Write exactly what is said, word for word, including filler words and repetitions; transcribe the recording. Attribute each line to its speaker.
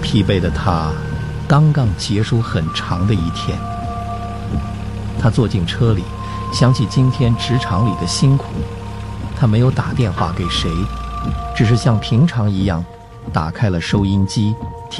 Speaker 1: 疲惫的他刚刚结束很长的一天。他坐进车里，想起今天职场里的辛苦，他没有打电话给谁，只是像平常一样打开了收音机，